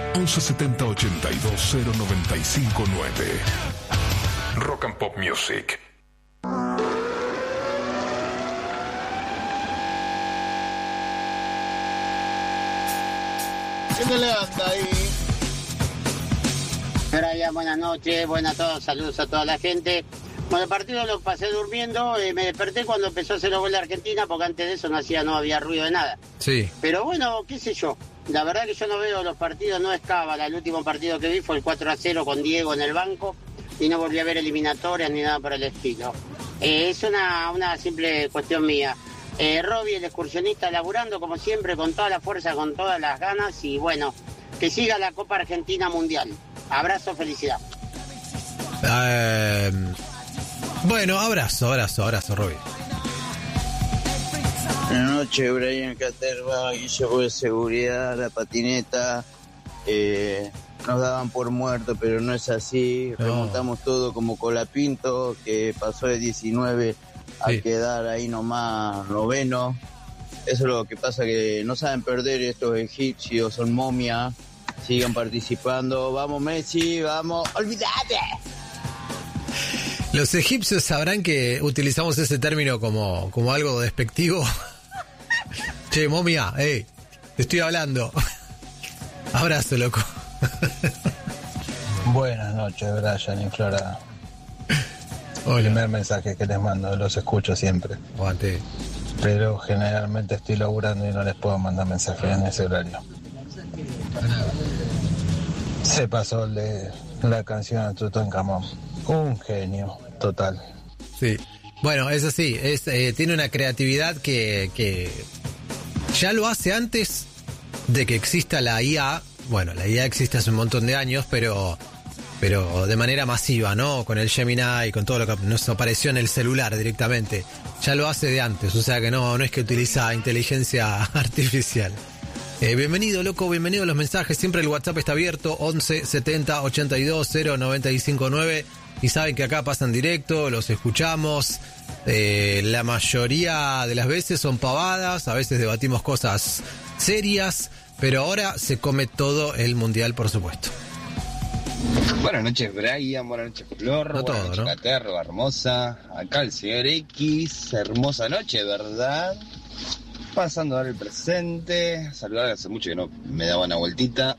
1170 82 0959. Rock and Pop Music. ¿Qué le anda ahí? Brian, buenas noches, buenas a todos, saludos a toda la gente. Bueno, el partido lo pasé durmiendo, me desperté cuando empezó a hacer los goles de Argentina, porque antes de eso no había ruido de nada. Sí. Pero bueno, qué sé yo, la verdad que yo no veo los partidos, no es cábala. El último partido que vi fue el 4-0 con Diego en el banco y no volví a ver eliminatorias ni nada por el estilo. Es una simple cuestión mía. Robbie, el excursionista, laburando como siempre, con toda la fuerza, con todas las ganas, y bueno, que siga la Copa Argentina Mundial. Abrazo, felicidad. Bueno, abrazo, Robbie. Buenas noches, Brian Caterva, Guillermo de Seguridad, la patineta. Nos daban por muertos, pero no es así. No. Remontamos todo como Colapinto, que pasó de 19 a quedar ahí nomás noveno. Eso es lo que pasa, que no saben perder estos egipcios, son momias. Sigan participando. Vamos, Messi, vamos. ¡Olvídate! Los egipcios sabrán que utilizamos ese término como algo despectivo. Che, momia, te estoy hablando. Abrazo, loco. Buenas noches, Brian y Flora. Hola. Primer mensaje que les mando, los escucho siempre. Aguante. Pero generalmente estoy laburando y no les puedo mandar mensajes en ese horario. Se pasó el de la canción de Tutankamón. Un genio, total. Sí. Bueno, es así. Tiene una creatividad que ya lo hace antes de que exista la IA. Bueno, la IA existe hace un montón de años, pero de manera masiva, ¿no? Con el Gemini, con todo lo que nos apareció en el celular directamente. Ya lo hace de antes, o sea que no es que utiliza inteligencia artificial. Bienvenido, loco, bienvenido a los mensajes. Siempre el WhatsApp está abierto, 11 70 82 0959. Y saben que acá pasan directo, los escuchamos. La mayoría de las veces son pavadas, a veces debatimos cosas serias, pero ahora se come todo el mundial, por supuesto. Buenas noches, Brian, buenas noches, Flor, No buenas todo, noches, ¿no? Caterva, hermosa. Acá el señor X, hermosa noche, ¿verdad? Pasando ahora el presente, saludar, hace mucho que no me daba una vueltita.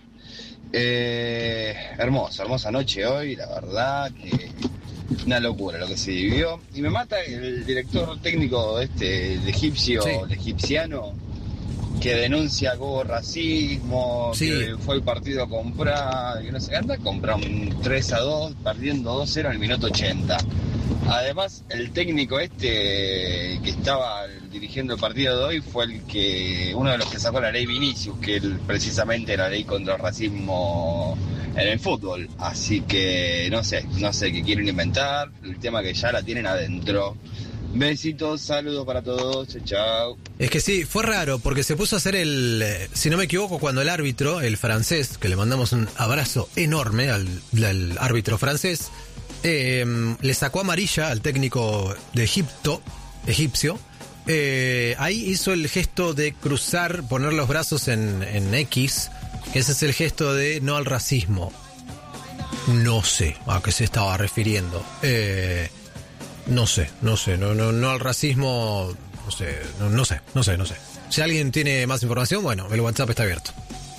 Hermosa noche hoy, la verdad que una locura lo que se vivió. Y me mata el director técnico el egipcio, Sí. el egipciano, que denuncia que hubo racismo, Sí. que fue el partido a comprar, que no sé, anda a comprar un 3-2, perdiendo 2-0 en el minuto 80. Además, el técnico que estaba dirigiendo el partido de hoy fue uno de los que sacó la ley Vinicius, que precisamente la ley contra el racismo en el fútbol. Así que no sé qué quieren inventar, el tema que ya la tienen adentro. Besitos, saludos para todos, chao. Es que sí, fue raro, porque se puso a hacer si no me equivoco, cuando el árbitro, el francés, que le mandamos un abrazo enorme al árbitro francés, le sacó amarilla al técnico de egipcio. Ahí hizo el gesto de cruzar, poner los brazos en X, que ese es el gesto de no al racismo. No sé a qué se estaba refiriendo. No sé, no al racismo, no sé. Si alguien tiene más información, bueno, el WhatsApp está abierto.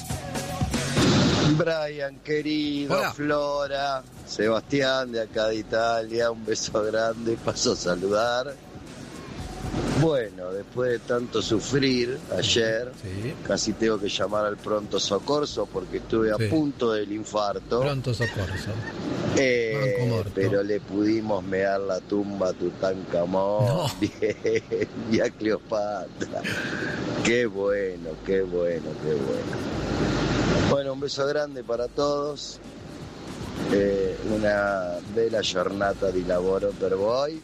Brian, querido, Hola. Flora, Sebastián de acá de Italia, un beso grande, paso a saludar. Bueno, después de tanto sufrir ayer, Sí. casi tengo que llamar al pronto socorso porque estuve Sí. a punto del infarto. Pronto socorro. Banco muerto. Pero le pudimos mear la tumba a Tutankamón, No. bien, y a Cleopatra. Qué bueno. Bueno, un beso grande para todos. Una bella giornata di lavoro per voi.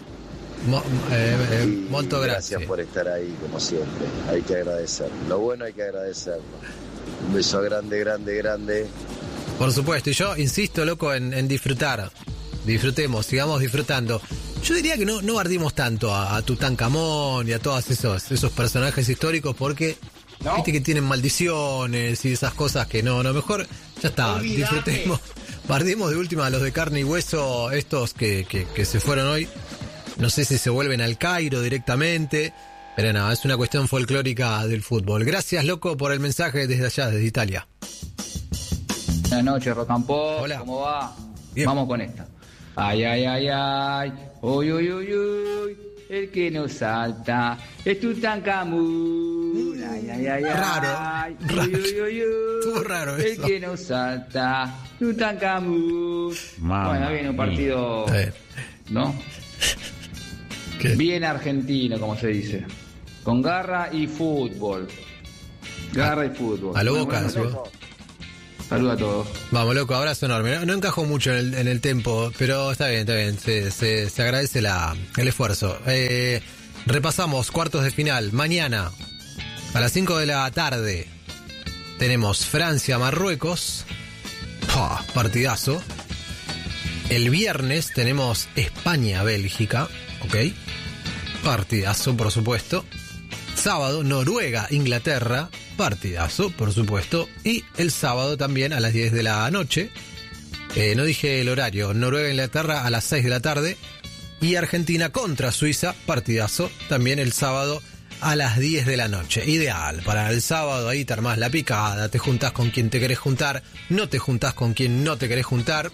Y Molto gracias grazie. por estar ahí, como siempre. Hay que agradecerlo. Lo bueno hay que agradecerlo. Un beso grande. Por supuesto, y yo insisto, loco, en disfrutar. Disfrutemos, sigamos disfrutando. Yo diría que no ardimos tanto a Tutankamón y a todos esos personajes históricos, porque ¿no? Viste que tienen maldiciones y esas cosas que no, mejor ya está, Olvídate. disfrutemos. Perdimos de última a los de carne y hueso, estos que se fueron hoy. No sé si se vuelven al Cairo directamente, pero nada, es una cuestión folclórica del fútbol. Gracias, loco, por el mensaje desde allá, desde Italia. Buenas noches, Rock and Pop. Hola. ¿Cómo va? Bien. Vamos con esta. Ay, ay, ay, ay. Uy, uy, uy, uy. El que no salta es Tutankamón. Ay, ay, ay, Raro, ay. raro. Uy, uy, uy, uy. Estuvo raro El eso. que no salta, Tutankamón. Bueno, viene un partido, ¿no? ¿Qué? Bien argentino, como se dice. Con garra y fútbol. Garra y fútbol. A lo Bueno, Boca, bueno, ¿sí? Saludos a todos. Vamos, loco, abrazo enorme. No encajo mucho en el tempo, pero está bien. Se agradece el esfuerzo. Repasamos cuartos de final. Mañana, a las 5 de la tarde, tenemos Francia-Marruecos. Partidazo. El viernes tenemos España-Bélgica. Ok. Partidazo, por supuesto. Sábado, Noruega-Inglaterra. Partidazo, por supuesto. Y el sábado también a las 10 de la noche. No dije el horario. Noruega-Inglaterra a las 6 de la tarde. Y Argentina contra Suiza. Partidazo. También el sábado a las 10 de la noche. Ideal. Para el sábado ahí te armás la picada. Te juntás con quien te querés juntar. No te juntás con quien no te querés juntar.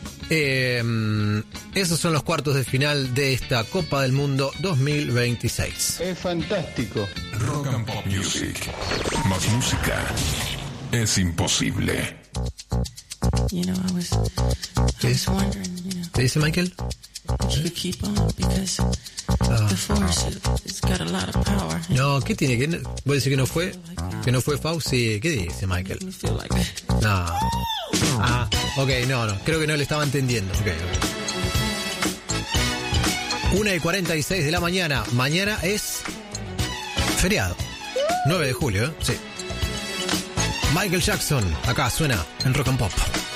Esos son los cuartos de final de esta Copa del Mundo 2026. Es fantástico. Rock and Pop Music. Más música es imposible. You know, I was wondering, you know, ¿Qué dice Michael? if you could keep on because the force it's got a lot of power. No, ¿qué tiene? ¿Qué no? ¿Voy a decir que no fue? ¿Que no fue Fauci? ¿Qué dice Michael? You feel like that. No. Ah, ok, no. Creo que no le estaba entendiendo. Okay. 1:46 de la mañana. Mañana es feriado. 9 de julio, ¿eh? Sí. Michael Jackson, acá suena en Rock and Pop.